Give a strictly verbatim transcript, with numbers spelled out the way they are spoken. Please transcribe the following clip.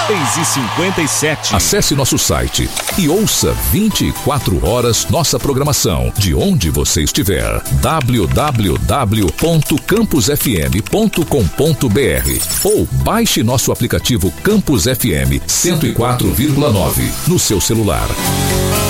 seis e cinquenta e sete. Acesse nosso site e ouça vinte e quatro horas nossa programação, de onde você estiver. w w w ponto campus f m ponto com ponto b r ou baixe nosso aplicativo Campus F M cento e quatro vírgula nove no seu celular.